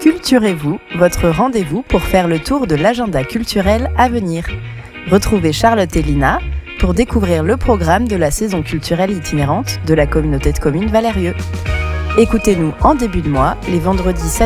Culturez-vous, votre rendez-vous pour faire le tour de l'agenda culturel à venir. Retrouvez Charlotte et Lina pour découvrir le programme de la saison culturelle itinérante de la communauté de communes Val'Eyrieux. Écoutez-nous en début de mois, les vendredis 16h